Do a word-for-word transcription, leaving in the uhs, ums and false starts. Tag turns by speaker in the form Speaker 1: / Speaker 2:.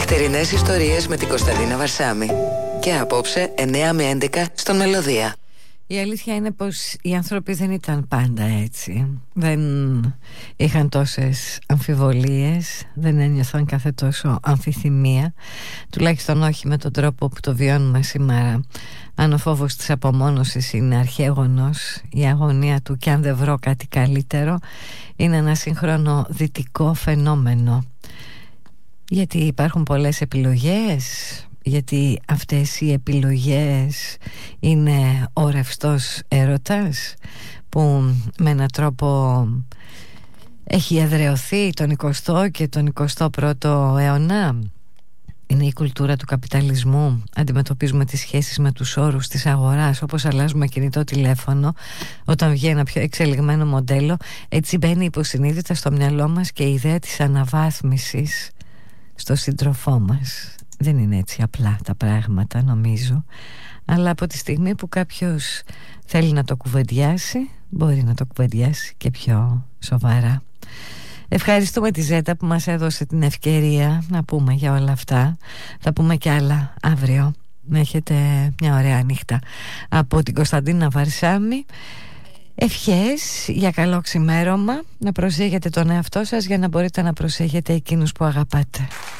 Speaker 1: Νυχτερινές ιστορίες με την Κωνσταντίνα Βαρσάμη. Και απόψε εννιά με έντεκα στον Μελωδία.
Speaker 2: Η αλήθεια είναι πως οι άνθρωποι δεν ήταν πάντα έτσι. Δεν είχαν τόσες αμφιβολίες, δεν ένιωθαν κάθε τόσο αμφιθυμία, τουλάχιστον όχι με τον τρόπο που το βιώνουμε σήμερα. Αν ο φόβος της απομόνωσης είναι αρχαίγονος, η αγωνία του «κι αν δεν βρω κάτι καλύτερο» είναι ένα σύγχρονο δυτικό φαινόμενο. Γιατί υπάρχουν πολλές επιλογές, γιατί αυτές οι επιλογές είναι ο ρευστός έρωτας που με έναν τρόπο έχει εδραιωθεί τον εικοστό και τον εικοστό πρώτο αιώνα. Είναι η κουλτούρα του καπιταλισμού. Αντιμετωπίζουμε τις σχέσεις με τους όρους της αγοράς, όπως αλλάζουμε κινητό τηλέφωνο όταν βγει ένα πιο εξελιγμένο μοντέλο. Έτσι μπαίνει υποσυνείδητα στο μυαλό μας και η ιδέα της αναβάθμισης στο σύντροφό μας. Δεν είναι έτσι απλά τα πράγματα, νομίζω. Αλλά από τη στιγμή που κάποιος θέλει να το κουβεντιάσει, μπορεί να το κουβεντιάσει και πιο σοβαρά. Ευχαριστούμε τη Ζέτα που μας έδωσε την ευκαιρία να πούμε για όλα αυτά. Θα πούμε κι άλλα αύριο. Να έχετε μια ωραία νύχτα. Από την Κωνσταντίνα Βαρσάμη, ευχές για καλό ξημέρωμα. Να προσέχετε τον εαυτό σας για να μπορείτε να προσέχετε εκείνους που αγαπάτε.